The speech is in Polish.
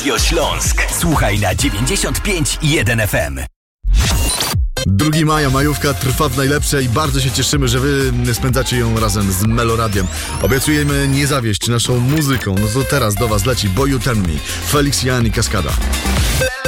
Radio Śląsk. Słuchaj na 95,1 FM. 2 maja, majówka trwa w najlepsze i bardzo się cieszymy, że wy spędzacie ją razem z Meloradiem. Obiecujemy nie zawieść naszą muzyką. No to teraz do was leci Boy You Tell Me, Felix Jan i Kaskada.